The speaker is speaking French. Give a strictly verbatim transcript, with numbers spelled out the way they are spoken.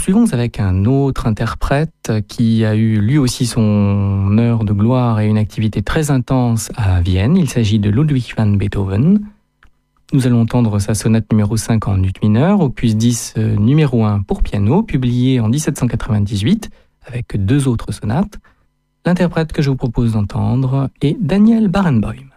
poursuivons avec un autre interprète qui a eu lui aussi son heure de gloire et une activité très intense à Vienne. Il s'agit de Ludwig van Beethoven. Nous allons entendre sa sonate numéro cinq en ut mineur, opus dix euh, numéro un pour piano, publié en dix-sept cent quatre-vingt-dix-huit avec deux autres sonates. L'interprète que je vous propose d'entendre est Daniel Barenboim.